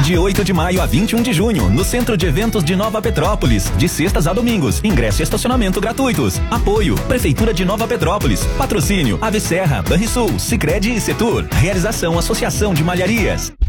De 8 de maio a 21 de junho, no Centro de Eventos de Nova Petrópolis, de sextas a domingos, ingresso e estacionamento gratuitos. Apoio, Prefeitura de Nova Petrópolis. Patrocínio, Ave Serra, Banrisul, Sicredi e Setur. Realização, Associação de Malharias.